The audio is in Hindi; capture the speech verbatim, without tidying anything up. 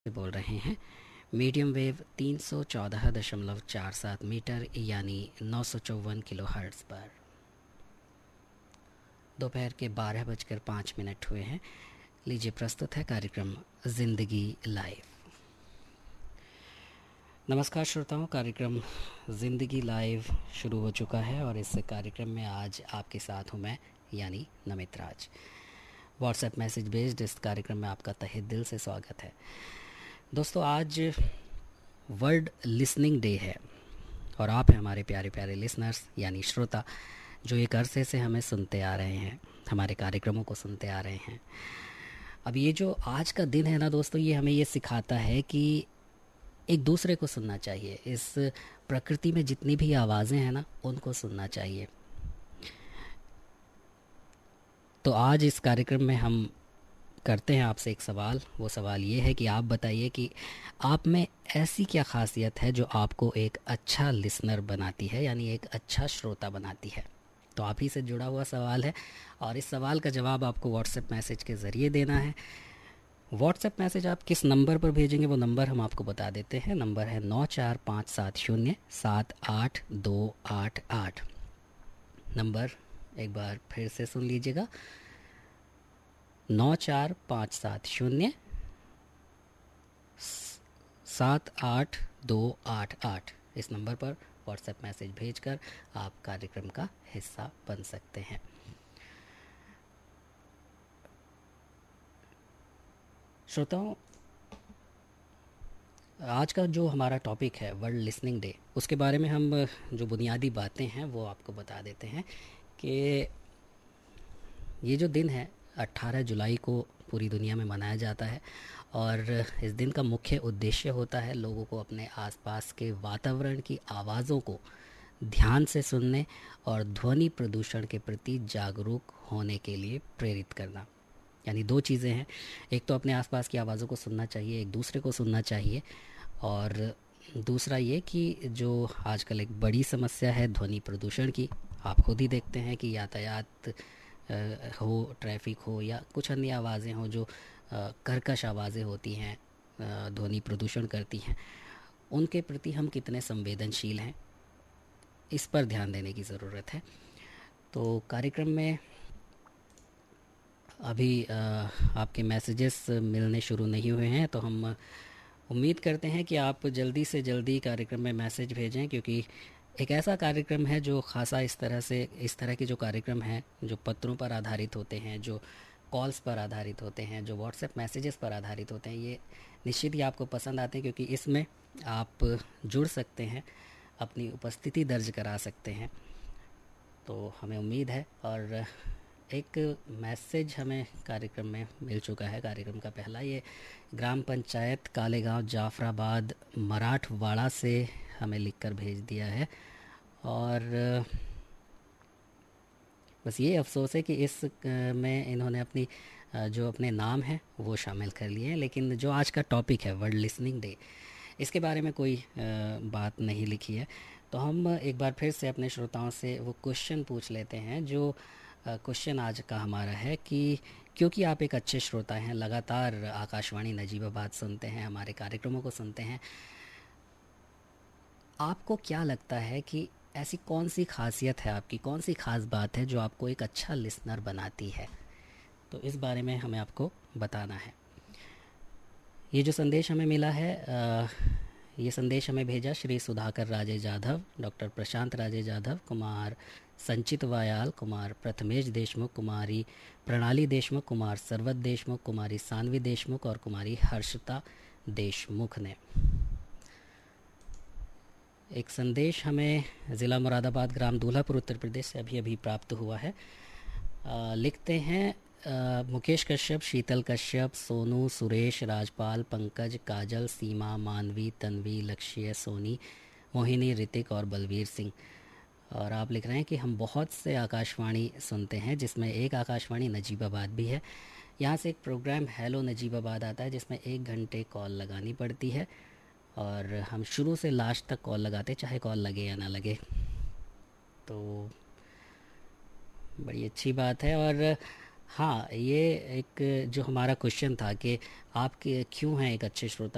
से बोल रहे हैं। मीडियम वेव तीन सौ चौदह दशमलव चार सात मीटर यानी नौ सौ चौवन किलो हर्ट्ज़ पर। दोपहर के बारह बजकर पाँच मिनट हुए हैं। लीजिए प्रस्तुत है कार्यक्रम ज़िंदगी लाइव। नमस्कार श्रोताओं, कार्यक्रम ज़िंदगी लाइव शुरू हो चुका है और इस कार्यक्रम में आज आपके साथ हूँ मैं यानी नमित राज। व्हाट्सएप मैसेज बेस्ड इस कार्यक्रम में आपका तहे दिल से स्वागत है। दोस्तों, आज वर्ल्ड लिसनिंग डे है और आप हैं हमारे प्यारे प्यारे लिसनर्स यानी श्रोता, जो एक अरसे से हमें सुनते आ रहे हैं, हमारे कार्यक्रमों को सुनते आ रहे हैं। अब ये जो आज का दिन है ना दोस्तों, ये हमें ये सिखाता है कि एक दूसरे को सुनना चाहिए। इस प्रकृति में जितनी भी आवाज़ें हैं ना, उनको सुनना चाहिए। तो आज इस कार्यक्रम में हम करते हैं आपसे एक सवाल। वो सवाल ये है कि आप बताइए कि आप में ऐसी क्या खासियत है जो आपको एक अच्छा लिसनर बनाती है, यानी एक अच्छा श्रोता बनाती है। तो आप ही से जुड़ा हुआ सवाल है और इस सवाल का जवाब आपको व्हाट्सएप मैसेज के ज़रिए देना है। व्हाट्सएप मैसेज आप किस नंबर पर भेजेंगे वो नंबर हम आपको बता देते हैं। नंबर है नौ चार पाँच सात शून्य सात आठ दो आठ आठ। नंबर एक बार फिर से सुन लीजिएगा, नौ चार पाँच सात शून्य सात आठ दो आठ आठ। इस नंबर पर व्हाट्सएप मैसेज भेजकर आप कार्यक्रम का हिस्सा बन सकते हैं। श्रोताओं, आज का जो हमारा टॉपिक है वर्ल्ड लिसनिंग डे, उसके बारे में हम जो बुनियादी बातें हैं वो आपको बता देते हैं कि ये जो दिन है अट्ठारह जुलाई को पूरी दुनिया में मनाया जाता है और इस दिन का मुख्य उद्देश्य होता है लोगों को अपने आसपास के वातावरण की आवाज़ों को ध्यान से सुनने और ध्वनि प्रदूषण के प्रति जागरूक होने के लिए प्रेरित करना। यानी दो चीज़ें हैं, एक तो अपने आसपास की आवाज़ों को सुनना चाहिए, एक दूसरे को सुनना चाहिए, और दूसरा ये कि जो आजकल एक बड़ी समस्या है ध्वनि प्रदूषण की, आप खुद ही देखते हैं कि यातायात हो, ट्रैफिक हो या कुछ अन्य आवाज़ें हो जो कर्कश आवाज़ें होती हैं, ध्वनि प्रदूषण करती हैं, उनके प्रति हम कितने संवेदनशील हैं, इस पर ध्यान देने की ज़रूरत है। तो कार्यक्रम में अभी आपके मैसेजेस मिलने शुरू नहीं हुए हैं, तो हम उम्मीद करते हैं कि आप जल्दी से जल्दी कार्यक्रम में मैसेज भेजें, क्योंकि एक ऐसा कार्यक्रम है जो ख़ासा इस तरह से इस तरह के जो कार्यक्रम हैं जो पत्रों पर आधारित होते हैं, जो कॉल्स पर आधारित होते हैं, जो व्हाट्सएप मैसेजेस पर आधारित होते हैं, ये निश्चित ही आपको पसंद आते हैं, क्योंकि इसमें आप जुड़ सकते हैं, अपनी उपस्थिति दर्ज करा सकते हैं। तो हमें उम्मीद है, और एक मैसेज हमें कार्यक्रम में मिल चुका है। कार्यक्रम का पहला, ये ग्राम पंचायत कालेगांव जाफराबाद मराठवाड़ा से हमें लिखकर भेज दिया है। और बस ये अफसोस है कि इस में इन्होंने अपनी जो अपने नाम हैं वो शामिल कर लिए हैं, लेकिन जो आज का टॉपिक है वर्ल्ड लिसनिंग डे, इसके बारे में कोई बात नहीं लिखी है। तो हम एक बार फिर से अपने श्रोताओं से वो क्वेश्चन पूछ लेते हैं। जो क्वेश्चन आज का हमारा है कि क्योंकि आप एक अच्छे श्रोता हैं, लगातार आकाशवाणी नजीबाबाद सुनते हैं, हमारे कार्यक्रमों को सुनते हैं, आपको क्या लगता है कि ऐसी कौन सी खासियत है आपकी, कौन सी ख़ास बात है जो आपको एक अच्छा लिसनर बनाती है? तो इस बारे में हमें आपको बताना है। ये जो संदेश हमें मिला है, आ, ये संदेश हमें भेजा श्री सुधाकर राजे जाधव, डॉक्टर प्रशांत राजे जाधव, कुमार संचित वायाल, कुमार प्रथमेश देशमुख, कुमारी प्रणाली देशमुख, कुमार सरवत देशमुख, कुमारी सानवी देशमुख और कुमारी हर्षिता देशमुख ने। एक संदेश हमें ज़िला मुरादाबाद, ग्राम दूल्हापुर, उत्तर प्रदेश से अभी अभी प्राप्त हुआ है। आ, लिखते हैं आ, मुकेश कश्यप, शीतल कश्यप, सोनू, सुरेश, राजपाल, पंकज, काजल, सीमा, मानवी, तन्वी, लक्ष्य, सोनी, मोहिनी, ऋतिक और बलवीर सिंह। और आप लिख रहे हैं कि हम बहुत से आकाशवाणी सुनते हैं, जिसमें एक आकाशवाणी नजीबाबाद भी है। यहाँ से एक प्रोग्राम हेलो नजीबाबाद आता है, जिसमें एक घंटे कॉल लगानी पड़ती है और हम शुरू से लास्ट तक कॉल लगाते, चाहे कॉल लगे या ना लगे। तो बड़ी अच्छी बात है। और हाँ, ये एक जो हमारा क्वेश्चन था कि आप क्यों हैं एक अच्छे श्रोता,